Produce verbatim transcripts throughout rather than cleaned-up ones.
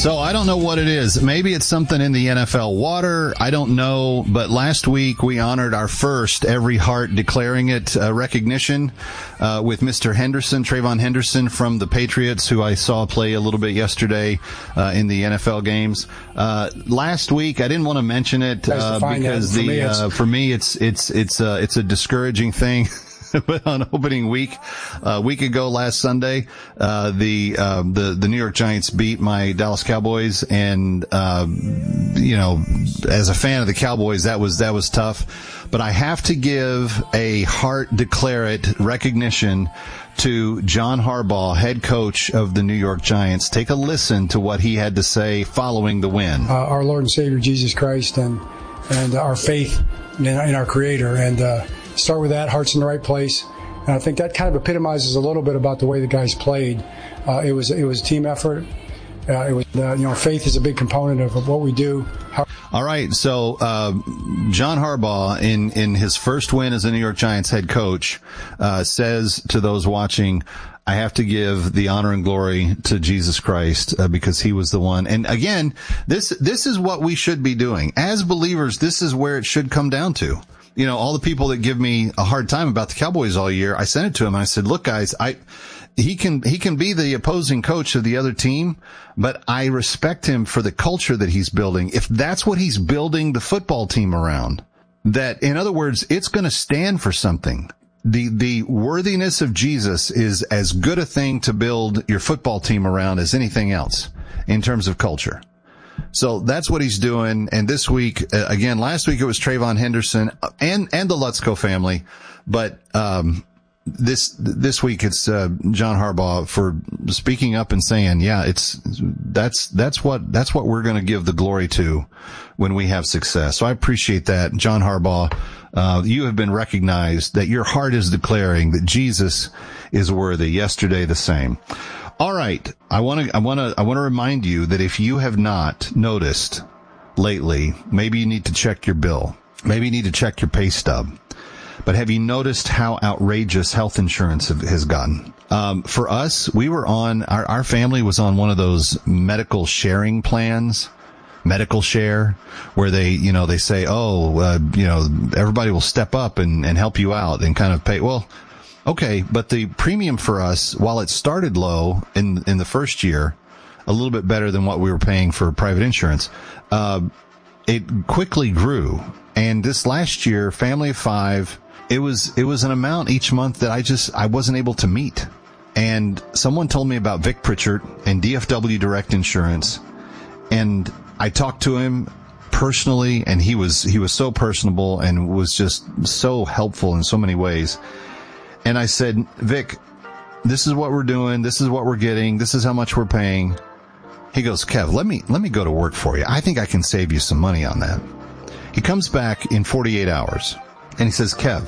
So I don't know what it is. Maybe it's something in the N F L water. I don't know. But last week we honored our first Every Heart Declaring It uh, recognition uh, with Mister Henderson, Trayvon Henderson from the Patriots, who I saw play a little bit yesterday uh, in the N F L games. Uh, last week I didn't want to mention it uh, because the for me, uh, for me it's it's it's uh, it's a discouraging thing. On opening week, a uh, week ago last Sunday, uh, the, uh, the, the New York Giants beat my Dallas Cowboys. And, uh, you know, as a fan of the Cowboys, that was, that was tough. But I have to give a heart declare it recognition to John Harbaugh, head coach of the New York Giants. Take a listen to what he had to say following the win. Uh, our Lord and Savior, Jesus Christ, and, and our faith in, in our Creator. And, uh, start with that, heart's in the right place. And I think that kind of epitomizes a little bit about the way the guys played. Uh, it was it was a team effort. Uh, it was uh, you know, faith is a big component of, of what we do. How- All right, so uh, John Harbaugh, in in his first win as a New York Giants head coach, uh, says to those watching, I have to give the honor and glory to Jesus Christ uh, because he was the one. And again, this this is what we should be doing as believers. This is where it should come down to. You know, all the people that give me a hard time about the Cowboys all year, I sent it to him. And I said, look, guys, I, he can, he can be the opposing coach of the other team, but I respect him for the culture that he's building. If that's what he's building the football team around, that, in other words, it's going to stand for something. The, the worthiness of Jesus is as good a thing to build your football team around as anything else in terms of culture. So that's what he's doing. And this week, uh, again, last week it was Trayvon Henderson and, and the Lutzko family. But, um, this, this week it's, uh, John Harbaugh for speaking up and saying, yeah, it's, that's, that's what, that's what we're going to give the glory to when we have success. So I appreciate that. John Harbaugh, uh, you have been recognized that your heart is declaring that Jesus is worthy. Yesterday, the same. All right. I want to, I want to, I want to remind you that if you have not noticed lately, maybe you need to check your bill. Maybe you need to check your pay stub. But have you noticed how outrageous health insurance have, has gotten? Um, for us, we were on, our, our family was on one of those medical sharing plans, medical share, where they, you know, they say, oh, uh, you know, everybody will step up and, and help you out and kind of pay. Well, okay, but the premium for us, while it started low in in the first year, a little bit better than what we were paying for private insurance, uh, it quickly grew. And this last year, family of five, it was it was an amount each month that I just I wasn't able to meet. And someone told me about Vic Pritchard and D F W Direct Insurance, and I talked to him personally, and he was he was so personable and was just so helpful in so many ways. And I said, Vic, this is what we're doing. This is what we're getting. This is how much we're paying. He goes, Kev, let me, let me go to work for you. I think I can save you some money on that. He comes back in forty-eight hours and he says, Kev,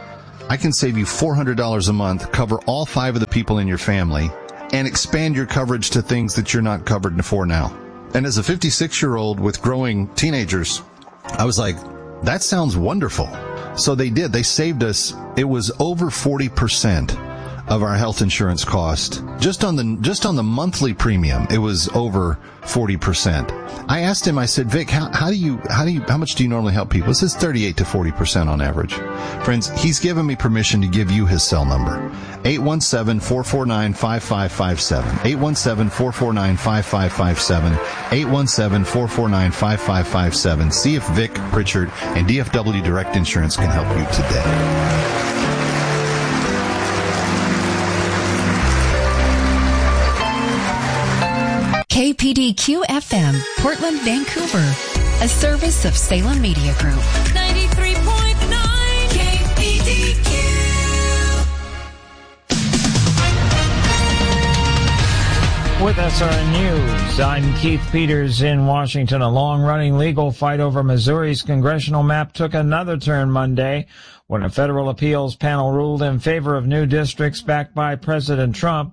I can save you four hundred dollars a month, cover all five of the people in your family, and expand your coverage to things that you're not covered for now. And as a fifty-six year old with growing teenagers, I was like, that sounds wonderful. So they did. They saved us. It was over forty percent of our health insurance cost. Just on the, just on the monthly premium, it was over forty percent. I asked him, I said, Vic, how, how do you, how do you, how much do you normally help people? It says thirty-eight to forty percent on average. Friends, he's given me permission to give you his cell number. eight one seven, four four nine, five five five seven. eight one seven, four four nine, five five five seven. eight one seven, four four nine, five five five seven. See if Vic Pritchard and D F W Direct Insurance can help you today. K P D Q F M, Portland, Vancouver, a service of Salem Media Group. ninety-three point nine K P D Q. With S R N News, I'm Keith Peters in Washington. A long-running legal fight over Missouri's congressional map took another turn Monday when a federal appeals panel ruled in favor of new districts backed by President Trump.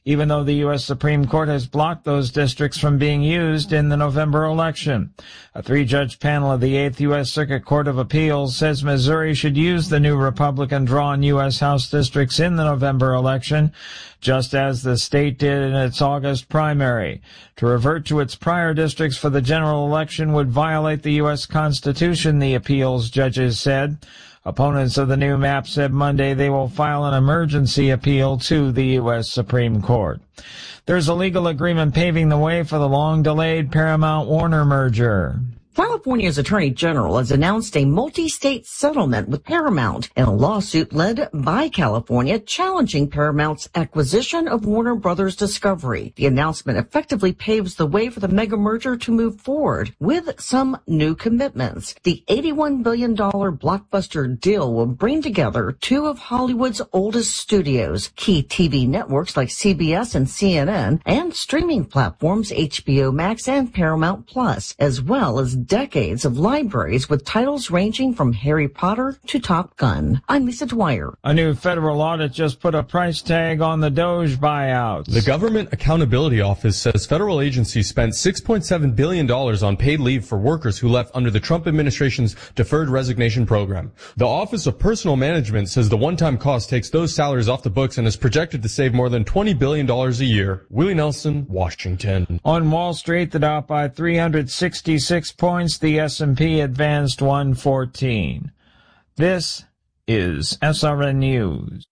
even though the U S Supreme Court has blocked those districts from being used in the November election. A three-judge panel of the eighth U S Circuit Court of Appeals says Missouri should use the new Republican-drawn U S House districts in the November election, just as the state did in its August primary. To revert to its prior districts for the general election would violate the U S Constitution, the appeals judges said. Opponents of the new map said Monday they will file an emergency appeal to the U S Supreme Court. There's a legal agreement paving the way for the long-delayed Paramount-Warner merger. California's Attorney General has announced a multi-state settlement with Paramount in a lawsuit led by California challenging Paramount's acquisition of Warner Brothers Discovery. The announcement effectively paves the way for the mega merger to move forward with some new commitments. The eighty-one billion dollars blockbuster deal will bring together two of Hollywood's oldest studios, key T V networks like C B S and C N N, and streaming platforms H B O Max and Paramount Plus, as well as decades of libraries with titles ranging from Harry Potter to Top Gun. I'm Lisa Dwyer. A new federal audit just put a price tag on the Doge buyouts. The Government Accountability Office says federal agencies spent six point seven billion dollars on paid leave for workers who left under the Trump administration's deferred resignation program. The Office of Personnel Management says the one-time cost takes those salaries off the books and is projected to save more than twenty billion dollars a year. Willie Nelson, Washington. On Wall Street, the Dow by three hundred sixty-six points. The S and P advanced one fourteen. This is S R N News.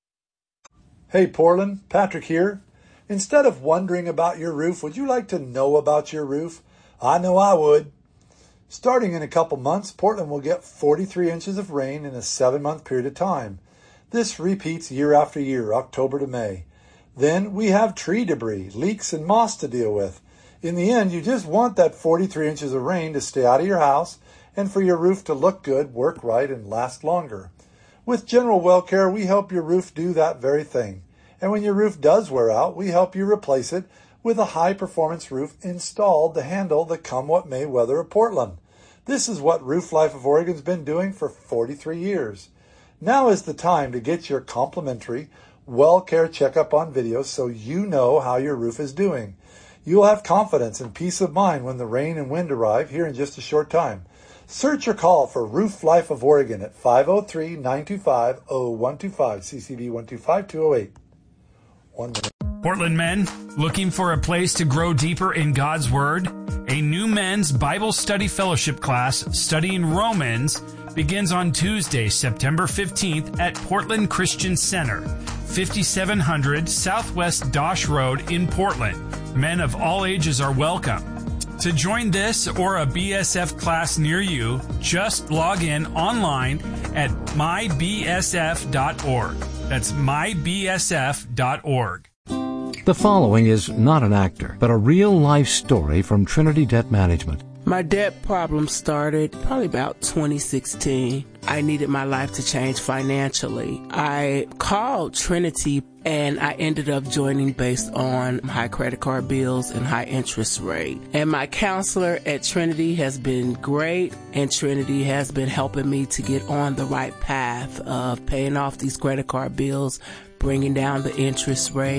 Hey Portland, Patrick here. Instead of wondering about your roof, would you like to know about your roof? I know I would. Starting in a couple months, Portland will get forty-three inches of rain in a seven-month period of time. This repeats year after year, October to May. Then we have tree debris, leaks, and moss to deal with. In the end, you just want that forty-three inches of rain to stay out of your house and for your roof to look good, work right, and last longer. With General Well Care, we help your roof do that very thing. And when your roof does wear out, we help you replace it with a high-performance roof installed to handle the come-what-may weather of Portland. This is what Roof Life of Oregon's been doing for forty-three years. Now is the time to get your complimentary Well Care checkup on video so you know how your roof is doing. You'll have confidence and peace of mind when the rain and wind arrive here in just a short time. Search or call for Roof Life of Oregon at five oh three, nine two five, oh one two five, C C B one two five, two oh eight. One minute. Portland men, looking for a place to grow deeper in God's Word? A new men's Bible study fellowship class studying Romans begins on Tuesday, September fifteenth at Portland Christian Center, fifty-seven hundred Southwest Dosh Road in Portland. Men of all ages are welcome. To join this or a B S F class near you, just log in online at my b s f dot org. That's my b s f dot org. The following is not an actor, but a real-life story from Trinity Debt Management. My debt problem started probably about twenty sixteen. I needed my life to change financially. I called Trinity and I ended up joining based on high credit card bills and high interest rate. And my counselor at Trinity has been great, and Trinity has been helping me to get on the right path of paying off these credit card bills, bringing down the interest rate.